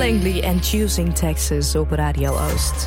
Langley en Choosing Texas op Radio Oost.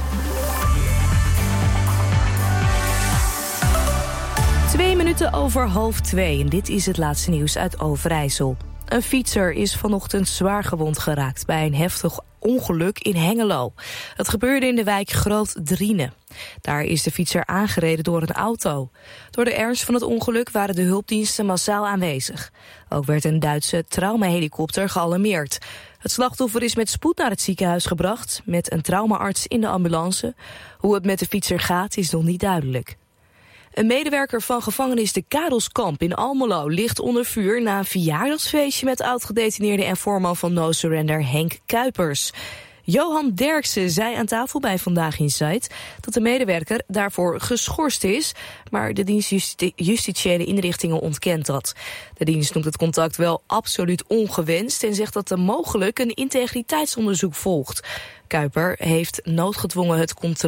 2:02 en dit is het laatste nieuws uit Overijssel. Een fietser is vanochtend zwaar gewond geraakt bij een heftig ongeluk in Hengelo. Het gebeurde in de wijk Groot-Driene. Daar is de fietser aangereden door een auto. Door de ernst van het ongeluk waren de hulpdiensten massaal aanwezig. Ook werd een Duitse traumahelikopter gealarmeerd. Het slachtoffer is met spoed naar het ziekenhuis gebracht, met een traumaarts in de ambulance. Hoe het met de fietser gaat is nog niet duidelijk. Een medewerker van gevangenis de Karelskamp in Almelo ligt onder vuur na een verjaardagsfeestje met oud-gedetineerde en voorman van No Surrender Henk Kuipers. Johan Derksen zei aan tafel bij Vandaag Insite dat de medewerker daarvoor geschorst is, maar de dienst justitiële inrichtingen ontkent dat. De dienst noemt het contact wel absoluut ongewenst en zegt dat er mogelijk een integriteitsonderzoek volgt. Kuiper heeft noodgedwongen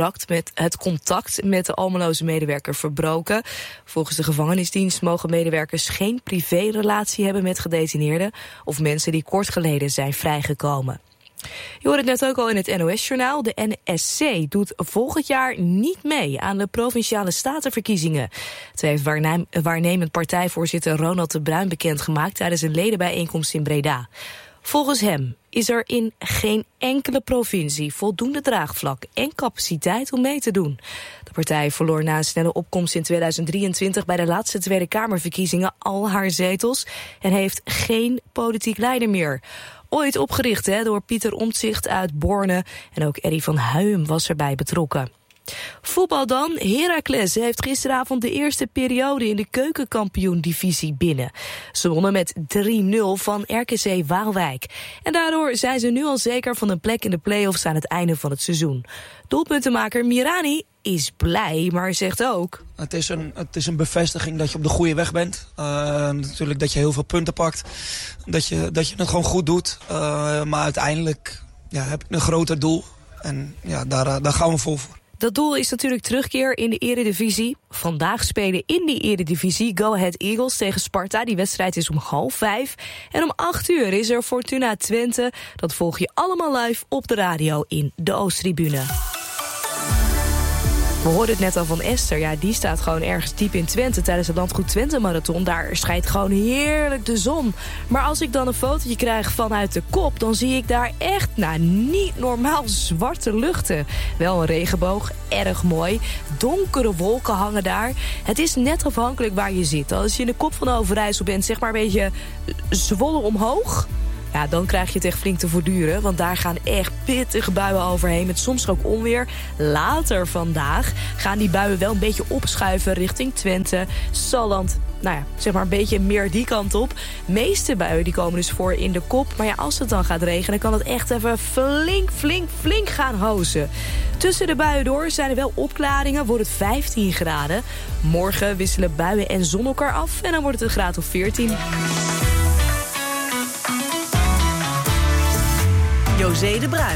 het contact met de Almeloze medewerker verbroken. Volgens de gevangenisdienst mogen medewerkers geen privérelatie hebben met gedetineerden of mensen die kort geleden zijn vrijgekomen. Je hoort het net ook al in het NOS-journaal. De NSC doet volgend jaar niet mee aan de Provinciale Statenverkiezingen. Het heeft waarnemend partijvoorzitter Ronald de Bruin bekendgemaakt tijdens een ledenbijeenkomst in Breda. Volgens hem is er in geen enkele provincie voldoende draagvlak en capaciteit om mee te doen. De partij verloor na een snelle opkomst in 2023 bij de laatste Tweede Kamerverkiezingen al haar zetels en heeft geen politiek leider meer. Ooit opgericht door Pieter Omtzigt uit Borne en ook Eddy van Huijm was erbij betrokken. Voetbal dan. Heracles heeft gisteravond de eerste periode in de keukenkampioen-divisie binnen. Ze wonnen met 3-0 van RKC Waalwijk. En daardoor zijn ze nu al zeker van een plek in de play-offs aan het einde van het seizoen. Doelpuntenmaker Mirani is blij, maar zegt ook: Het is een bevestiging dat je op de goede weg bent. Natuurlijk dat je heel veel punten pakt. Dat je het gewoon goed doet. Maar uiteindelijk heb ik een groter doel. En daar gaan we vol voor. Dat doel is natuurlijk terugkeer in de Eredivisie. Vandaag spelen in die Eredivisie Go Ahead Eagles tegen Sparta. Die wedstrijd is om 4:30. En om 8:00 is er Fortuna Twente. Dat volg je allemaal live op de radio in de Oosttribune. We hoorden het net al van Esther. Ja, die staat gewoon ergens diep in Twente tijdens het Landgoed Twente Marathon. Daar schijnt gewoon heerlijk de zon. Maar als ik dan een fotootje krijg vanuit de kop, dan zie ik daar echt niet normaal zwarte luchten. Wel een regenboog, erg mooi. Donkere wolken hangen daar. Het is net afhankelijk waar je zit. Als je in de kop van Overijssel bent, zeg maar een beetje Zwolle omhoog, ja, dan krijg je het echt flink te voortduren. Want daar gaan echt pittige buien overheen met soms ook onweer. Later vandaag gaan die buien wel een beetje opschuiven richting Twente, Salland. Nou ja, zeg maar een beetje meer die kant op. De meeste buien die komen dus voor in de kop. Maar ja, als het dan gaat regenen, kan het echt even flink gaan hozen. Tussen de buien door zijn er wel opklaringen, wordt het 15 graden. Morgen wisselen buien en zon elkaar af en dan wordt het een graad of 14. José de Bruin.